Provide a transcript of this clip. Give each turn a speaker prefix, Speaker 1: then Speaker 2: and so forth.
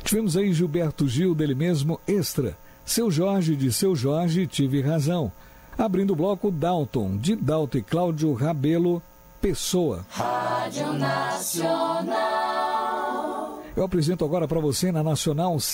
Speaker 1: Tivemos aí Gilberto Gil, dele mesmo, Extra. Seu Jorge, de Seu Jorge, Tive Razão. Abrindo o bloco, Dalton, de Dalton e Cláudio Rabelo, Pessoa.
Speaker 2: Rádio Nacional.
Speaker 1: Eu apresento agora para você na Nacional